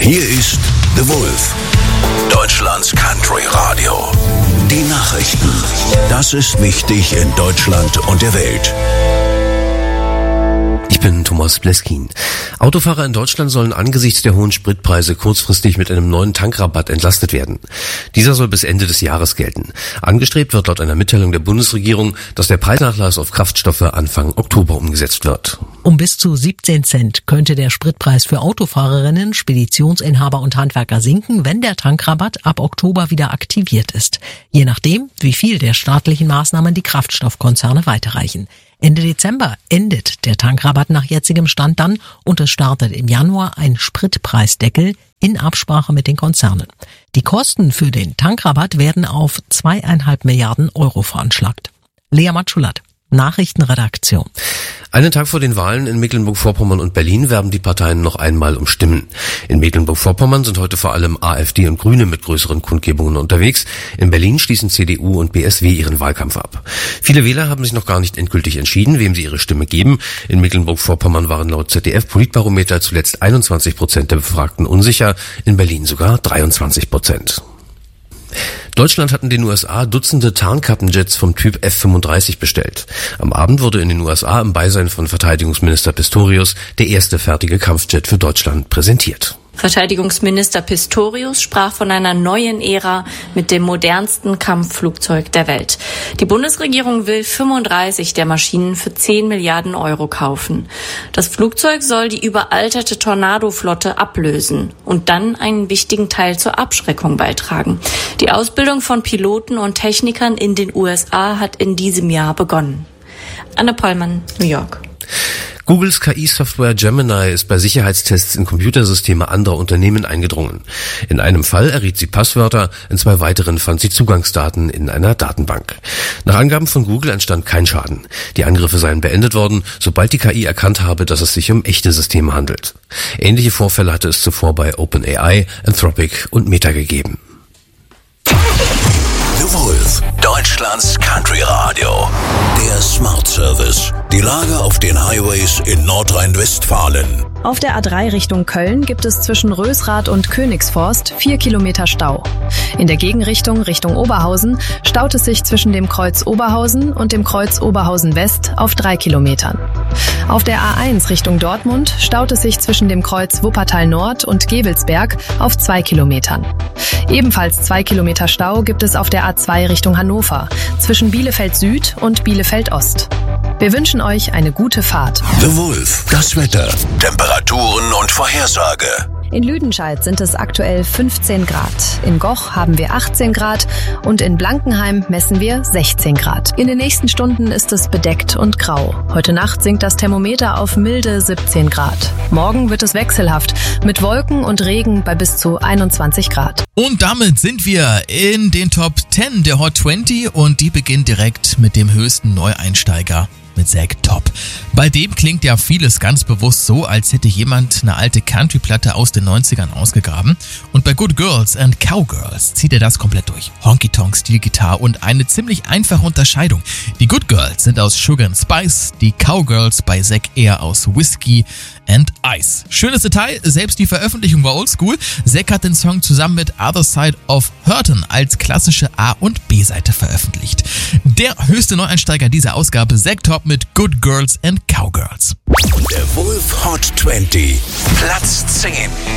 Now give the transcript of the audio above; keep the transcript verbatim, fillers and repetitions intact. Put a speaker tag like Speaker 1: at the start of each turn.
Speaker 1: Hier ist The Wolf, Deutschlands Country Radio. Die Nachrichten. Das ist wichtig in Deutschland und der Welt.
Speaker 2: Ich bin Thomas Bleskin. Autofahrer in Deutschland sollen angesichts der hohen Spritpreise kurzfristig mit einem neuen Tankrabatt entlastet werden. Dieser soll bis Ende des Jahres gelten. Angestrebt wird laut einer Mitteilung der Bundesregierung, dass der Preisnachlass auf Kraftstoffe Anfang Oktober umgesetzt wird.
Speaker 3: Um bis zu siebzehn Cent könnte der Spritpreis für Autofahrerinnen, Speditionsinhaber und Handwerker sinken, wenn der Tankrabatt ab Oktober wieder aktiviert ist. Je nachdem, wie viel der staatlichen Maßnahmen die Kraftstoffkonzerne weiterreichen. Ende Dezember endet der Tankrabatt nach jetzigem Stand dann und es startet im Januar ein Spritpreisdeckel in Absprache mit den Konzernen. Die Kosten für den Tankrabatt werden auf zweieinhalb Milliarden Euro veranschlagt. Lea Matschulat, Nachrichtenredaktion.
Speaker 2: Einen Tag vor den Wahlen in Mecklenburg-Vorpommern und Berlin werben die Parteien noch einmal um Stimmen. In Mecklenburg-Vorpommern sind heute vor allem AfD und Grüne mit größeren Kundgebungen unterwegs. In Berlin schließen C D U und B S W ihren Wahlkampf ab. Viele Wähler haben sich noch gar nicht endgültig entschieden, wem sie ihre Stimme geben. In Mecklenburg-Vorpommern waren laut Z D F-Politbarometer zuletzt einundzwanzig Prozent der Befragten unsicher, in Berlin sogar dreiundzwanzig Prozent. Deutschland hat in den U S A Dutzende Tarnkappenjets vom Typ F fünfunddreißig bestellt. Am Abend wurde in den U S A im Beisein von Verteidigungsminister Pistorius der erste fertige Kampfjet für Deutschland präsentiert.
Speaker 4: Verteidigungsminister Pistorius sprach von einer neuen Ära mit dem modernsten Kampfflugzeug der Welt. Die Bundesregierung will fünfunddreißig der Maschinen für zehn Milliarden Euro kaufen. Das Flugzeug soll die überalterte Tornado-Flotte ablösen und dann einen wichtigen Teil zur Abschreckung beitragen. Die Ausbildung von Piloten und Technikern in den U S A hat in diesem Jahr begonnen. Anne Pollmann, New York.
Speaker 2: Googles K I-Software Gemini ist bei Sicherheitstests in Computersysteme anderer Unternehmen eingedrungen. In einem Fall erriet sie Passwörter, in zwei weiteren fand sie Zugangsdaten in einer Datenbank. Nach Angaben von Google entstand kein Schaden. Die Angriffe seien beendet worden, sobald die K I erkannt habe, dass es sich um echte Systeme handelt. Ähnliche Vorfälle hatte es zuvor bei OpenAI, Anthropic und Meta gegeben.
Speaker 1: The Wolf, Deutschlands Country Radio. Der Smart Service. Die Lage auf den Highways in Nordrhein-Westfalen.
Speaker 5: Auf der A drei Richtung Köln gibt es zwischen Rösrath und Königsforst vier Kilometer Stau. In der Gegenrichtung Richtung Oberhausen staut es sich zwischen dem Kreuz Oberhausen und dem Kreuz Oberhausen West auf drei Kilometern. Auf der A eins Richtung Dortmund staut es sich zwischen dem Kreuz Wuppertal Nord und Gevelsberg auf zwei Kilometern. Ebenfalls zwei Kilometer Stau gibt es auf der A zwei Richtung Hannover zwischen Bielefeld Süd und Bielefeld Ost. Wir wünschen euch eine gute Fahrt.
Speaker 1: The Wolf, das Wetter, Temperaturen und Vorhersage.
Speaker 5: In Lüdenscheid sind es aktuell fünfzehn Grad. In Goch haben wir achtzehn Grad und in Blankenheim messen wir sechzehn Grad. In den nächsten Stunden ist es bedeckt und grau. Heute Nacht sinkt das Thermometer auf milde siebzehn Grad. Morgen wird es wechselhaft mit Wolken und Regen bei bis zu einundzwanzig Grad.
Speaker 6: Und damit sind wir in den Top zehn der Hot zwanzig und die beginnt direkt mit dem höchsten Neueinsteiger. Mit Zack Top. Bei dem klingt ja vieles ganz bewusst so, als hätte jemand eine alte Country-Platte aus den neunzigern ausgegraben. Und bei Good Girls and Cowgirls zieht er das komplett durch. Honky-Tonk, Stilgitarre und eine ziemlich einfache Unterscheidung. Die Good Girls sind aus Sugar and Spice, die Cowgirls bei Zack eher aus Whiskey and Ice. Schönes Detail, selbst die Veröffentlichung war oldschool. Zack hat den Song zusammen mit Other Side of Hurtin als klassische A- und B-Seite veröffentlicht. Der höchste Neueinsteiger dieser Ausgabe, Zack Top mit Good Girls and Cowgirls.
Speaker 1: Der Wolf Hot zwanzig, Platz zehn.